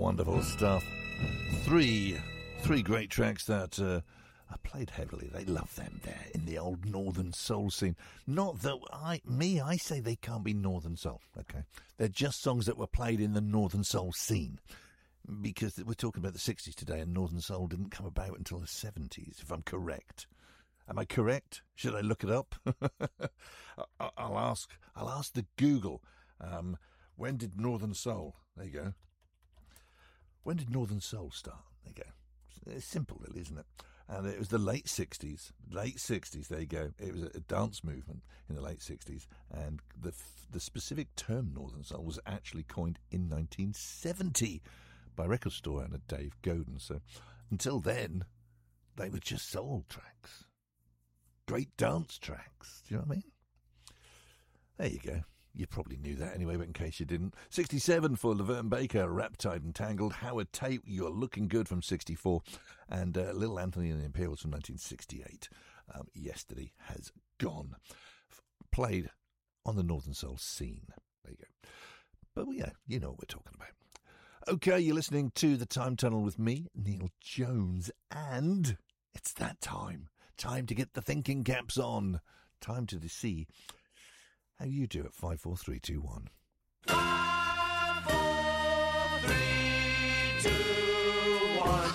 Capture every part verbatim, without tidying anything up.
Wonderful stuff. Three, three great tracks that uh, are played heavily. They love them there in the old Northern Soul scene. Not that I, me, I say they can't be Northern Soul, okay? They're just songs that were played in the Northern Soul scene. Because we're talking about the sixties today, and Northern Soul didn't come about until the seventies, if I'm correct. Am I correct? Should I look it up? I'll ask. I'll ask the Google. Um, when did Northern Soul? There you go. When did Northern Soul start? There you go. It's simple, really, isn't it? And it was the late sixties. Late sixties. There you go. It was a dance movement in the late sixties, and the the specific term Northern Soul was actually coined in nineteen seventy. By record store owner Dave Godin. So until then, they were just soul tracks. Great dance tracks. Do you know what I mean? There you go. You probably knew that anyway, but in case you didn't. sixty-seven for Laverne Baker, Riptide and Tangled. Howard Tate, You're Looking Good from sixty-four. And uh, Little Anthony and the Imperials from nineteen sixty-eight. Um, Yesterday Has Gone. F- played on the Northern Soul scene. There you go. But well, yeah, you know what we're talking about. Okay, you're listening to The Time Tunnel with me, Neil Jones, and it's that time. Time to get the thinking caps on. Time to see how you do at five, four, three, two, one. Five, four, three, two, one.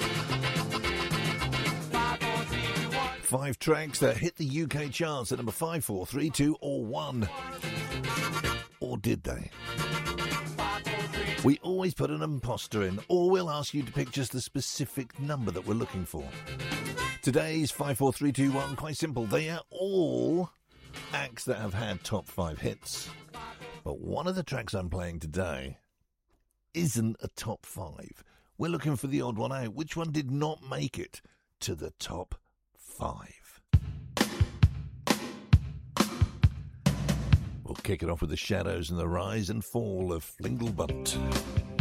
Five, four, three, two, one. Five tracks that hit the U K charts at number five, four, three, two, or one. Or did they? We always put an imposter in, or we'll ask you to pick just the specific number that we're looking for. Today's five, four, three, two, one, quite simple. They are all acts that have had top five hits. But one of the tracks I'm playing today isn't a top five. We're looking for the odd one out. Which one did not make it to the top five? We'll kick it off with The Shadows and the Rise and Fall of Flingelbunt.